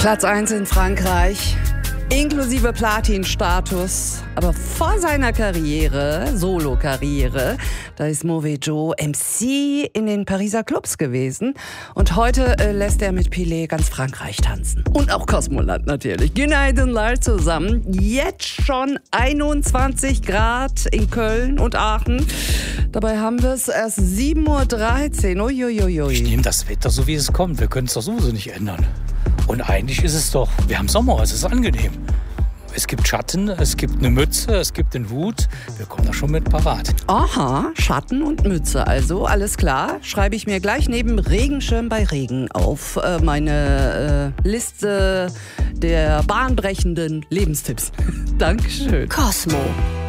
Platz 1 in Frankreich, inklusive Platin-Status. Aber vor seiner Karriere, Solo-Karriere, da ist Mauvais Joe MC in den Pariser Clubs gewesen. Und heute lässt er mit Pilé ganz Frankreich tanzen. Und auch Cosmoland natürlich. Günaydin Lal zusammen. Jetzt schon 21 Grad in Köln und Aachen. Dabei haben wir es erst 7.13 Uhr. Uiuiui. Ich nehme das Wetter so, wie es kommt. Wir können es doch sowieso nicht ändern. Und eigentlich ist es doch, wir haben Sommer, es ist angenehm. Es gibt Schatten, es gibt eine Mütze, es gibt den Hut. Wir kommen da schon mit parat. Aha, Schatten und Mütze, also alles klar. Schreibe ich mir gleich neben Regenschirm bei Regen auf meine Liste der bahnbrechenden Lebenstipps. Dankeschön. Cosmo.